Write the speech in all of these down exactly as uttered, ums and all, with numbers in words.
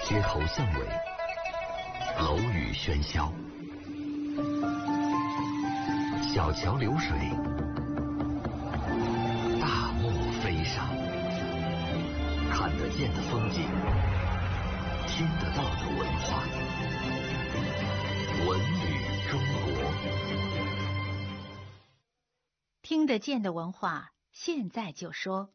街头巷尾，楼宇喧嚣，小桥流水，大漠飞沙，看得见的风景，听得到的文化，文旅中国。 听得见的文化，现在就说。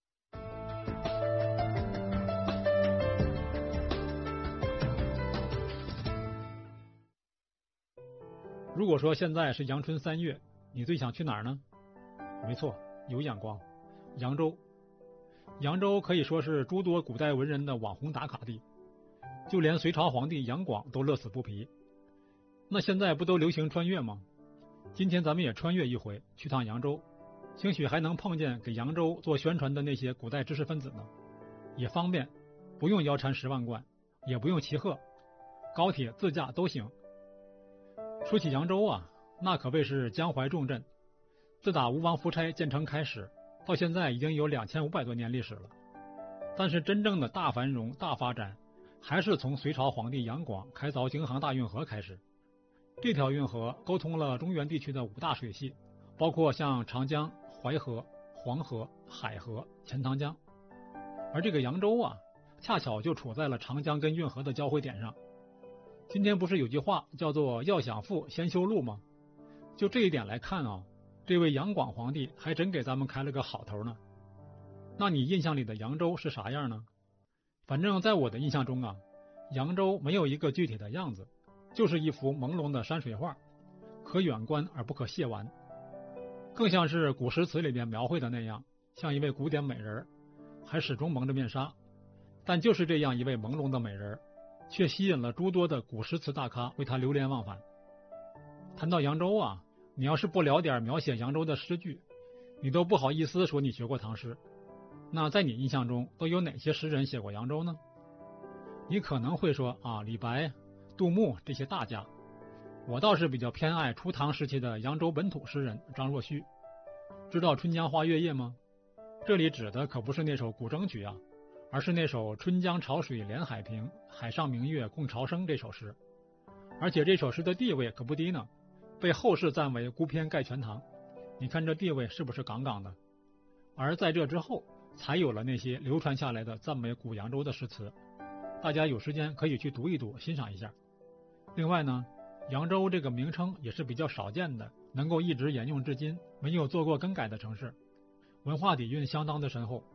如果说现在是阳春三月，你最想去哪儿呢？没错，有眼光，扬州。扬州可以说是诸多古代文人的网红打卡地，就连隋朝皇帝杨广都乐此不疲。那现在不都流行穿越吗？今天咱们也穿越一回，去趟扬州，兴许还能碰见给扬州做宣传的那些古代知识分子呢，也方便，不用腰缠十万贯，也不用骑鹤，高铁自驾都行。说起扬州啊，那可谓是江淮重镇，自打吴王夫差建成开始，到现在已经有两千五百多年历史了。但是真正的大繁荣、大发展，还是从隋朝皇帝杨广开凿京杭大运河开始。这条运河沟通了中原地区的五大水系，包括像长江、淮河、黄河、海河、钱塘江。而这个扬州啊，恰巧就处在了长江跟运河的交汇点上。今天不是有句话叫做要想富先修路吗？就这一点来看啊，这位杨广皇帝还真给咱们开了个好头呢。那你印象里的扬州是啥样呢？反正在我的印象中啊，扬州没有一个具体的样子，就是一幅朦胧的山水画，可远观而不可亵玩，更像是古诗词里边描绘的那样，像一位古典美人，还始终蒙着面纱。但就是这样一位朦胧的美人，却吸引了诸多的古诗词大咖为他流连忘返。谈到扬州啊，你要是不聊点描写扬州的诗句，你都不好意思说你学过唐诗。那在你印象中都有哪些诗人写过扬州呢？你可能会说啊，李白、杜牧这些大家。我倒是比较偏爱初唐时期的扬州本土诗人张若虚。知道春江花月夜吗？这里指的可不是那首古筝曲啊，而是那首春江潮水连海平，海上明月共潮生这首诗。而且这首诗的地位可不低呢，被后世赞为孤篇盖全唐。你看这地位是不是杠杠的？而在这之后才有了那些流传下来的赞美古扬州的诗词，大家有时间可以去读一读，欣赏一下。另外呢，扬州这个名称也是比较少见的，能够一直沿用至今，没有做过更改的城市，文化底蕴相当的深厚。